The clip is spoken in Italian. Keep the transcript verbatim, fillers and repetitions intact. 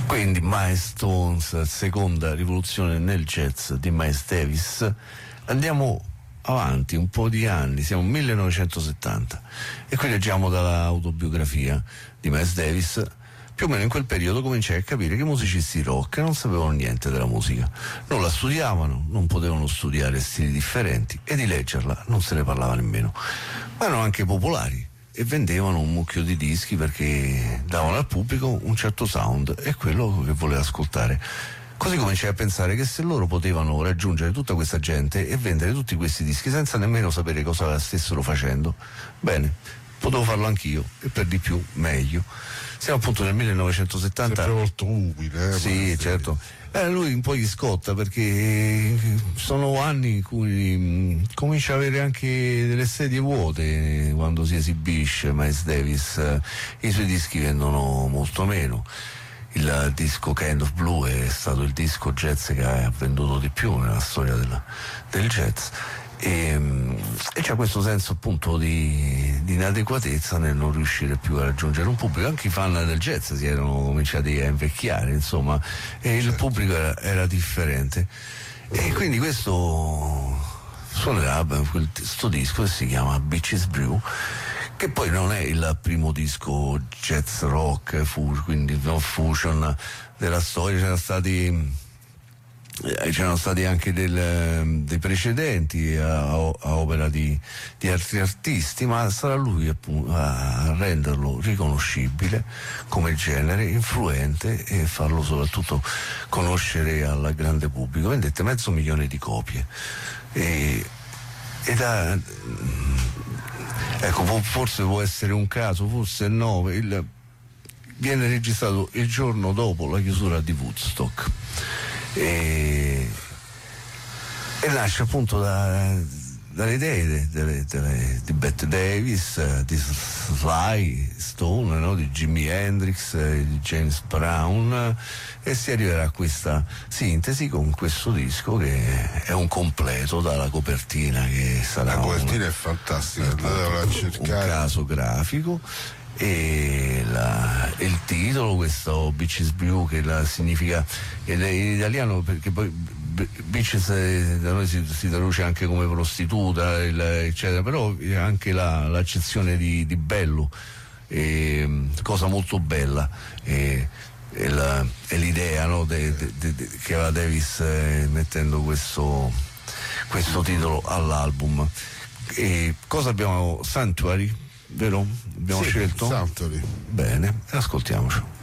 Quindi Miles Stones, seconda rivoluzione nel jazz di Miles Davis. Andiamo avanti un po' di anni, siamo nel millenovecentosettanta e qui leggiamo dall'autobiografia di Miles Davis. Più o meno in quel periodo cominciai a capire che i musicisti rock non sapevano niente della musica, non la studiavano, non potevano studiare stili differenti e di leggerla non se ne parlava nemmeno, ma erano anche popolari e vendevano un mucchio di dischi perché davano al pubblico un certo sound e quello che voleva ascoltare. Così cominciai a pensare che se loro potevano raggiungere tutta questa gente e vendere tutti questi dischi senza nemmeno sapere cosa stessero facendo, bene, potevo farlo anch'io e per di più meglio. Siamo appunto nel millenovecentosettanta. Sempre molto umile, eh? Sì, certo. Eh, lui un po' gli scotta perché sono anni in cui mh, comincia a avere anche delle sedie vuote quando si esibisce Miles Davis. Eh, i suoi dischi vendono molto meno. Il disco Kind of Blue è stato il disco jazz che ha venduto di più nella storia del, del jazz. E, e c'è questo senso appunto di, di inadeguatezza nel non riuscire più a raggiungere un pubblico. Anche i fan del jazz si erano cominciati a invecchiare, insomma, e il certo. pubblico era, era differente, e quindi questo suonerà questo disco che si chiama Bitches Brew, che poi non è il primo disco jazz rock, fu, quindi no fusion della storia. C'erano stati c'erano stati anche del, dei precedenti a, a opera di, di altri artisti, ma sarà lui appunto a renderlo riconoscibile come genere, influente, e farlo soprattutto conoscere al grande pubblico. Vendette mezzo milione di copie e, e da, ecco, forse può essere un caso, forse no, il, viene registrato il giorno dopo la chiusura di Woodstock. E, e nasce appunto da, dalle idee de, de, de, di Bette Davis, di Sly Stone, no? Di Jimi Hendrix, di James Brown, e si arriverà a questa sintesi con questo disco che è un completo, dalla copertina che sarà la copertina un, è fantastica, andatevela a cercare, un caso grafico. E la, il titolo, questo Bitches Brew, che la significa in italiano, perché poi bitches da noi si, si traduce anche come prostituta, il, eccetera, però anche la, l'accezione di, di bello, e, cosa molto bella, e, e, la, e l'idea, no, de, de, de, de, che aveva Davis eh, mettendo questo, questo titolo all'album. E cosa abbiamo? Sanctuary, vero? Abbiamo sì, scelto? Sanctuary. Bene, ascoltiamoci.